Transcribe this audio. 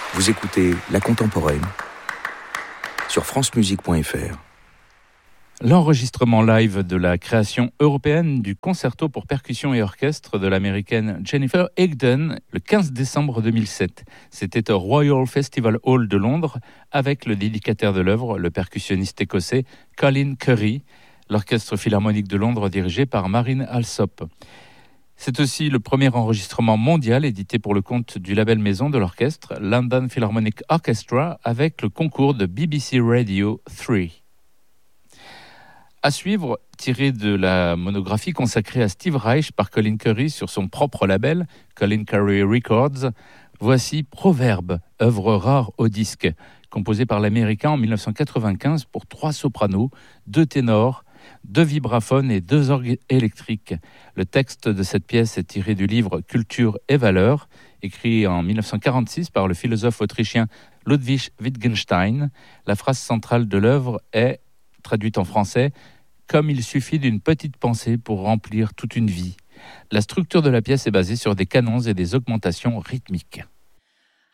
Vous écoutez La Contemporaine sur francemusique.fr. L'enregistrement live de la création européenne du concerto pour percussion et orchestre de l'américaine Jennifer Higdon le 15 décembre 2007. C'était au Royal Festival Hall de Londres avec le dédicataire de l'œuvre, le percussionniste écossais Colin Currie, l'Orchestre Philharmonique de Londres dirigé par Maryn Alsop. C'est aussi le premier enregistrement mondial édité pour le compte du label maison de l'orchestre, London Philharmonic Orchestra, avec le concours de BBC Radio 3. À suivre, tiré de la monographie consacrée à Steve Reich par Colin Currie sur son propre label, Colin Currie Records, voici Proverbe, œuvre rare au disque, composée par l'Américain en 1995 pour 3 sopranos, 2 ténors, 2 vibraphones et 2 orgues électriques. Le texte de cette pièce est tiré du livre Culture et valeurs, écrit en 1946 par le philosophe autrichien Ludwig Wittgenstein. La phrase centrale de l'œuvre est, traduite en français, « Comme il suffit d'une petite pensée pour remplir toute une vie ». La structure de la pièce est basée sur des canons et des augmentations rythmiques.